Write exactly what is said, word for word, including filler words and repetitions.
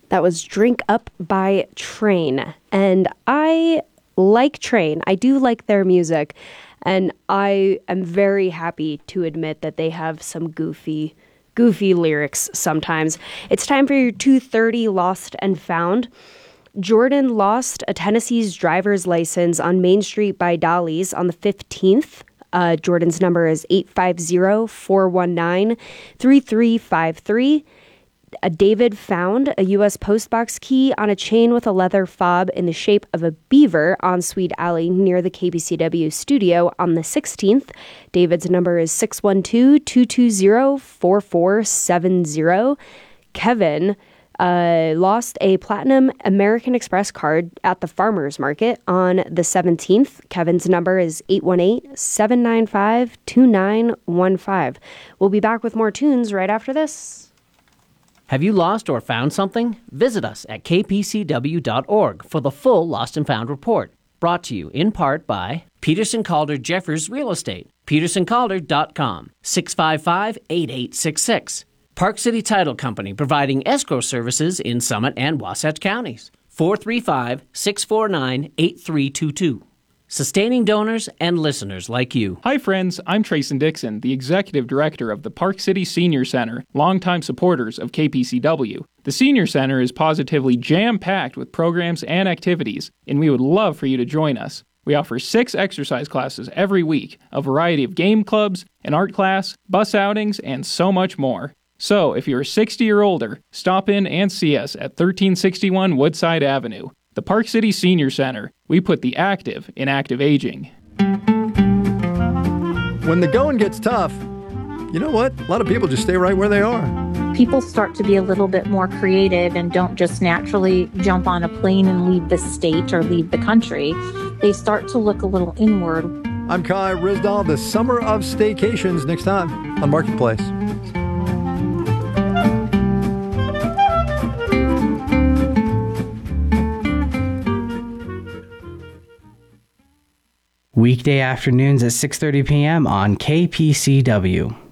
That was Drink Up by Train. And I like Train. I do like their music. And I am very happy to admit that they have some goofy, goofy lyrics sometimes. It's time for your two thirty Lost and Found. Jordan lost a Tennessee's driver's license on Main Street by Dolly's on the fifteenth. Uh, Jordan's number is eight five zero, four one nine, three three five three. Uh, David found a U S postbox key on a chain with a leather fob in the shape of a beaver on Sweet Alley near the K B C W studio on the sixteenth. David's number is six one two, two two zero, four four seven zero. Kevin uh, lost a platinum American Express card at the farmer's market on the seventeenth. Kevin's number is eight one eight, seven nine five, two nine one five. We'll be back with more tunes right after this. Have you lost or found something? Visit us at k p c w dot org for the full Lost and Found report. Brought to you in part by Peterson Calder Jeffers Real Estate, peterson calder dot com, six five five, eight eight six six. Park City Title Company providing escrow services in Summit and Wasatch counties, four three five, six four nine, eight three two two. Sustaining donors and listeners like you. Hi friends, I'm Trayson Dixon, the Executive Director of the Park City Senior Center, longtime supporters of K P C W. The Senior Center is positively jam-packed with programs and activities, and we would love for you to join us. We offer six exercise classes every week, a variety of game clubs, an art class, bus outings, and so much more. So, if you're sixty or older, stop in and see us at thirteen sixty-one Woodside Avenue. The Park City Senior Center. We put the active in active aging. When the going gets tough, you know what? A lot of people just stay right where they are. People start to be a little bit more creative and don't just naturally jump on a plane and leave the state or leave the country. They start to look a little inward. I'm Kai Rizdal. The Summer of Staycations next time on Marketplace. Weekday afternoons at six thirty p.m. on K P C W.